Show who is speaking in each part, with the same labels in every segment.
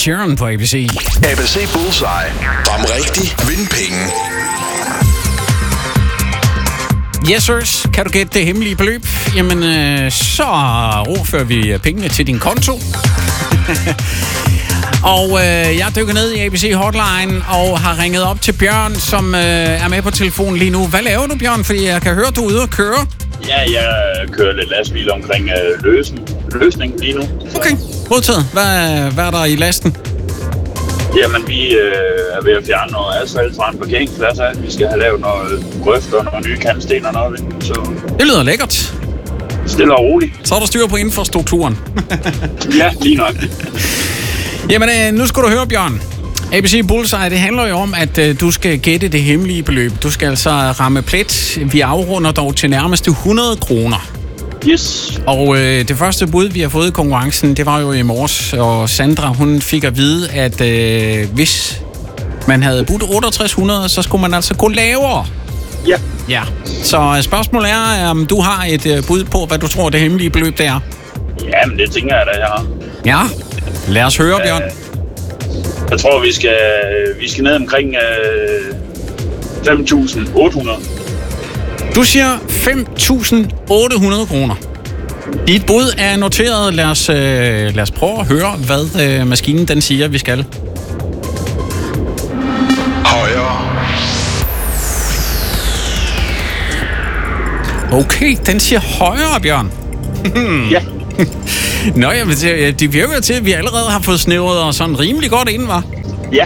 Speaker 1: Sheeran på ABC.
Speaker 2: ABC Bullseye. Ram rigtigt, vind penge.
Speaker 1: Yes, sirs. Kan du gætte det hemmelige beløb? Jamen, så overfører vi pengene til din konto. Og jeg dykker ned i ABC Hotline og har ringet op til Bjørn, som er med på telefonen lige nu. Hvad laver du, Bjørn? Fordi jeg kan høre, du er ude at køre.
Speaker 3: Ja, jeg kører lidt lastbil omkring løsning lige nu. Så.
Speaker 1: Okay, modtaget. Hvad er der i lasten?
Speaker 3: Jamen, vi er ved at fjerne noget asfalt fra en parkeringsplads af. Vi skal have lavet noget grøfter og nogle nye kantsten og noget. Så
Speaker 1: Det lyder lækkert.
Speaker 3: stille og roligt.
Speaker 1: Så er der styr på infrastrukturen.
Speaker 3: Ja, lige nok.
Speaker 1: Jamen, nu skal du høre, Bjørn. ABC Bullseye, det handler jo om, at du skal gætte det hemmelige beløb. Du skal altså ramme plet. Vi afrunder dog til nærmest 100 kroner.
Speaker 3: Yes.
Speaker 1: Og det første bud, vi har fået i konkurrencen, det var jo i morges. Og Sandra, hun fik at vide, at hvis man havde budt 6800, så skulle man altså gå lavere.
Speaker 3: Ja.
Speaker 1: Ja. Så spørgsmålet er, om du har et bud på, hvad du tror, det hemmelige beløb det er.
Speaker 3: Jamen, det tænker jeg da, jeg har.
Speaker 1: Ja. Lad os høre, Bjørn.
Speaker 3: Jeg tror, vi skal ned omkring 5.800.
Speaker 1: Du siger 5.800 kroner. Dit bud er noteret. Lad os prøve at høre, hvad maskinen den siger, vi skal.
Speaker 2: Højere.
Speaker 1: Okay, den siger højere, Bjørn.
Speaker 3: Ja.
Speaker 1: Nå, jamen, det virker til, at vi allerede har fået snævret og sådan rimelig godt ind, var.
Speaker 3: Ja.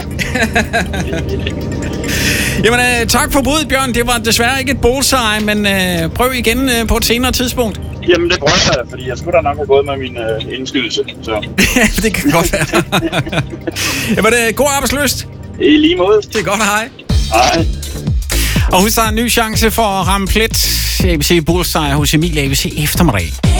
Speaker 1: Jamen, tak for budet, Bjørn. Det var desværre ikke et bullseye, men prøv igen på et senere tidspunkt.
Speaker 3: Jamen, det prøver jeg, fordi jeg skulle da nok have gået med min indskydelse. Så.
Speaker 1: Det kan godt være. Jamen, god arbejdsløst.
Speaker 3: I lige måde.
Speaker 1: Det er godt, hej.
Speaker 3: Hej.
Speaker 1: Og husk, der er en ny chance for at ramme plet. ABC Bullseye hos Emil ABC eftermiddag.